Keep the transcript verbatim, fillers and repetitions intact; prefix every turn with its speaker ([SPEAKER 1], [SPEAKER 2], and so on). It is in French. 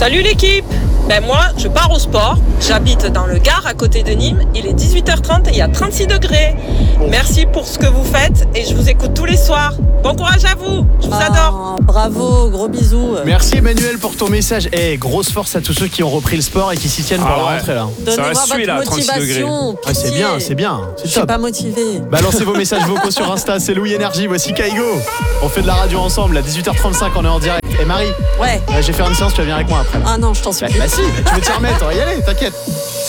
[SPEAKER 1] Salut l'équipe. Ben moi, je pars au sport. J'habite dans le Gard à côté de Nîmes. Il est dix-huit heures trente et il y a trente-six degrés. Merci pour ce que vous faites et je vous écoute tous les soirs. Bon courage à vous. Je vous
[SPEAKER 2] Ah,
[SPEAKER 1] adore.
[SPEAKER 2] Bravo, gros bisous.
[SPEAKER 3] Merci Emmanuel pour ton message. Et grosse force à tous ceux qui ont repris le sport et qui s'y tiennent pour
[SPEAKER 4] Ah
[SPEAKER 3] la
[SPEAKER 4] ouais.
[SPEAKER 3] rentrée là.
[SPEAKER 2] Donnez-moi
[SPEAKER 4] va suer, là,
[SPEAKER 2] votre
[SPEAKER 4] trente-six
[SPEAKER 2] motivation.
[SPEAKER 3] Ah, c'est
[SPEAKER 2] pitié.
[SPEAKER 3] bien, c'est bien.
[SPEAKER 2] Je
[SPEAKER 3] C'est
[SPEAKER 2] suis
[SPEAKER 3] top.
[SPEAKER 2] pas motivée.
[SPEAKER 3] Balancez vos messages vocaux sur Insta, c'est Louis Énergie, voici Kaigo. On fait de la radio ensemble à dix-huit heures trente-cinq, on est en direct. Et Marie,
[SPEAKER 2] Ouais.
[SPEAKER 3] euh, je vais faire une séance, tu vas venir avec moi après. Là.
[SPEAKER 2] Ah non, je t'en
[SPEAKER 3] Bah,
[SPEAKER 2] supplie.
[SPEAKER 3] bah si, bah, tu veux t'y remettre, on va y aller, t'inquiète.